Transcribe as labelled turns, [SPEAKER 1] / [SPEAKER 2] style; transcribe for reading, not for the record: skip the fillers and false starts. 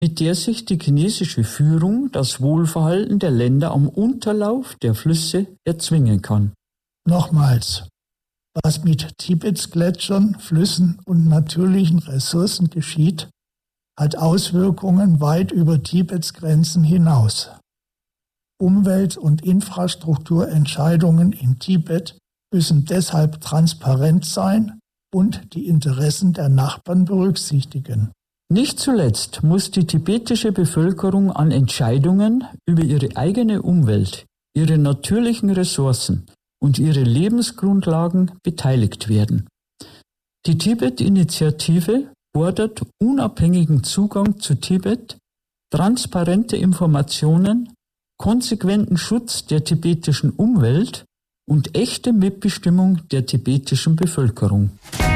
[SPEAKER 1] mit der sich die chinesische Führung das Wohlverhalten der Länder am Unterlauf der Flüsse erzwingen kann.
[SPEAKER 2] Nochmals, was mit Tibets Gletschern, Flüssen und natürlichen Ressourcen geschieht, hat Auswirkungen weit über Tibets Grenzen hinaus. Umwelt- und Infrastrukturentscheidungen in Tibet müssen deshalb transparent sein und die Interessen der Nachbarn berücksichtigen.
[SPEAKER 1] Nicht zuletzt muss die tibetische Bevölkerung an Entscheidungen über ihre eigene Umwelt, ihre natürlichen Ressourcen und ihre Lebensgrundlagen beteiligt werden. Die Tibet-Initiative fordert unabhängigen Zugang zu Tibet, transparente Informationen, konsequenten Schutz der tibetischen Umwelt und echte Mitbestimmung der tibetischen Bevölkerung.